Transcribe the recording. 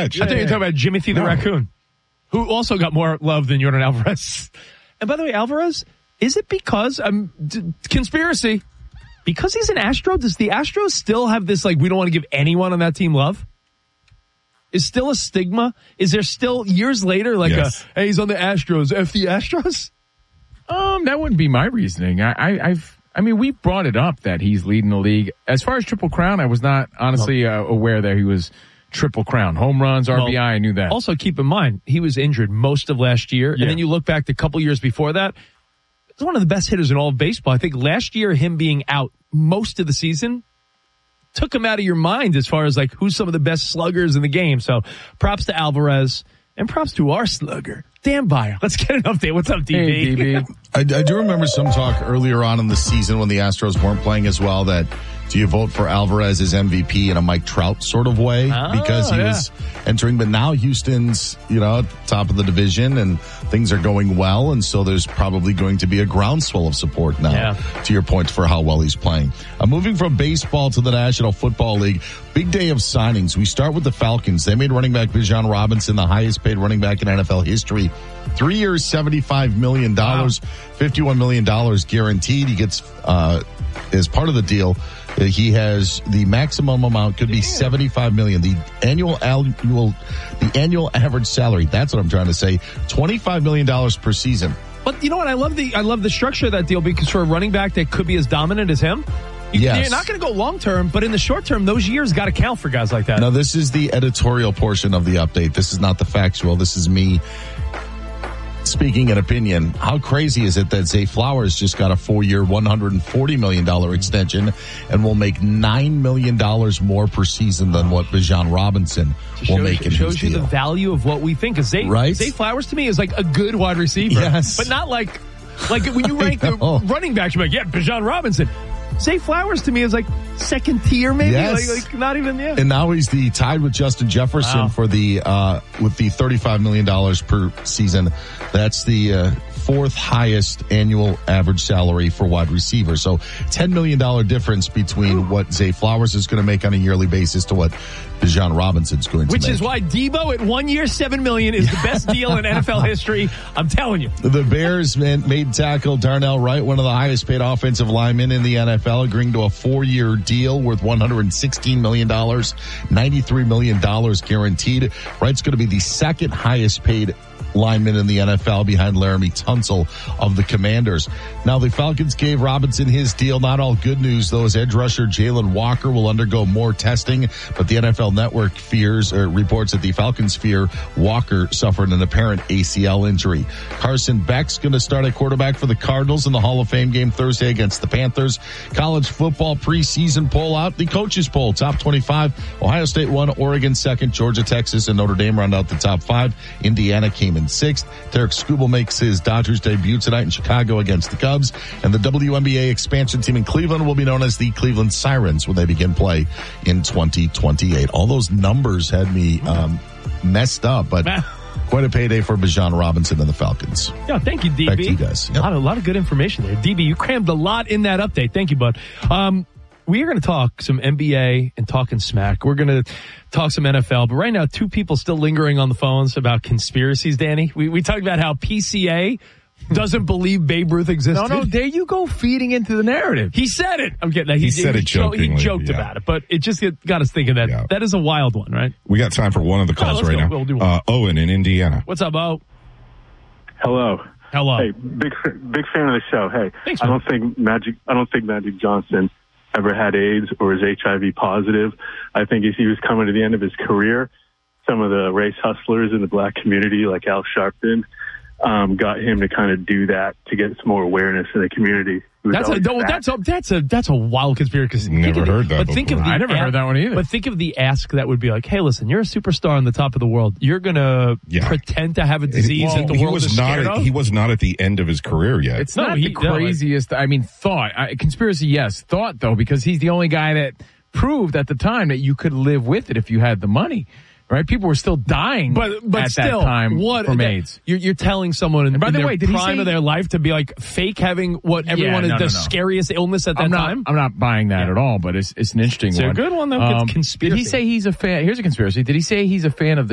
catch. I think you're talking about Jimothy the Raccoon, who also got more love than Yordan Alvarez. And by the way, Alvarez, is it because conspiracy? Because he's an Astro, does the Astros still have this, we don't want to give anyone on that team love? Is still a stigma? Is there still, years later, yes. hey, he's on the Astros, F the Astros? That wouldn't be my reasoning. We've brought it up that he's leading the league. As far as Triple Crown, I was not honestly aware that he was Triple Crown. Home runs, RBI, I knew that. Also, keep in mind, he was injured most of last year. Yeah. And then you look back a couple years before that, he's one of the best hitters in all of baseball. I think last year, him being out most of the season took him out of your mind as far as who's some of the best sluggers in the game. So props to Alvarez and props to our slugger, Dan Byer. Let's get an update. What's up, DB? Hey, DB. I do remember some talk earlier on in the season when the Astros weren't playing as well that do you vote for Alvarez as MVP in a Mike Trout sort of way because he was entering, but now Houston's, at the top of the division and things are going well. And so there's probably going to be a groundswell of support now to your point for how well he's playing. Moving from baseball to the National Football League, big day of signings. We start with the Falcons. They made running back Bijan Robinson the highest paid running back in NFL history. 3 years, $75 million, $51 million guaranteed. He gets, as part of the deal, he has the maximum amount could be $75 million. The annual average salary. That's what I'm trying to say. $25 million per season. But you know what? I love the structure of that deal because for a running back that could be as dominant as him, you're not going to go long term, but in the short term, those years got to count for guys like that. Now, this is the editorial portion of the update. This is not the factual. This is me speaking an opinion. How crazy is it that Zay Flowers just got a 4-year, $140 million extension and will make $9 million more per season than what Bijan Robinson will make in his deal? Shows you the value of what we think. Zay Flowers to me is a good wide receiver. Yes. But not like when you rank the running backs, you're Bijan Robinson. Zay Flowers to me is second tier, maybe. Yes. Not even yet. And now he's tied with Justin Jefferson for the with the $35 million per season. That's the fourth highest annual average salary for wide receiver. So $10 million difference between what Zay Flowers is going to make on a yearly basis to what Bijan Robinson's going to make. Which is why Debo at 1 year, $7 million is the best deal in NFL history. I'm telling you. The Bears made tackle Darnell Wright, one of the highest paid offensive linemen in the NFL, agreeing to a 4-year deal worth $116 million, $93 million guaranteed. Wright's going to be the second highest paid lineman in the NFL behind Laramie Tunsil of the Commanders. Now, the Falcons gave Robinson his deal. Not all good news, though, as edge rusher Jalen Walker will undergo more testing, but the NFL Network reports that the Falcons fear Walker suffered an apparent ACL injury. Carson Beck's going to start at quarterback for the Cardinals in the Hall of Fame game Thursday against the Panthers. College football preseason poll out. The coaches poll, top 25. Ohio State 1, Oregon 2nd, Georgia, Texas, and Notre Dame round out the top 5. Indiana came in 6th. Derek Skubal makes his Dodgers debut tonight in Chicago against the Cubs. And the WNBA expansion team in Cleveland will be known as the Cleveland Sirens when they begin play in 2028. All those numbers had me messed up, but quite a payday for Bijan Robinson and the Falcons. Yeah, thank you, DB. Back to you guys. Yep. A lot of good information there. DB, you crammed a lot in that update. Thank you, bud. We are going to talk some NBA and talking smack. We're going to talk some NFL. But right now, two people still lingering on the phones about conspiracies, Danny. We talked about how PCA doesn't believe Babe Ruth existed. No, there you go feeding into the narrative. He said it. I'm getting that. He said it jokingly. He joked about it, but it just got us thinking that that is a wild one, right? We got time for one of the calls right now. We'll do one. Owen in Indiana. What's up, Bo? Hello. Hello. Hey, big fan of the show. Hey, thanks, I don't think Magic Johnson ever had AIDS or is HIV positive. I think as he was coming to the end of his career, some of the race hustlers in the black community, like Al Sharpton, got him to kind of do that to get some more awareness in the community. That's a wild conspiracy. Never heard that before. I never heard that one either. But think of the ask that would be like, hey, listen, you're a superstar on the top of the world. You're going to pretend to have a disease that the world is scared of? He was not at the end of his career yet. It's not the craziest. Thought. Conspiracy, yes. Thought, though, because he's the only guy that proved at the time that you could live with it if you had the money. Right, people were still dying, but at still, that time from AIDS. You're telling someone in the way, prime of their life to be like fake having what everyone is the scariest illness at that time. I'm not buying that at all, but it's an interesting one. It's a good one though. Conspiracy. Did he say he's a fan? Here's a conspiracy. Did he say he's a fan of the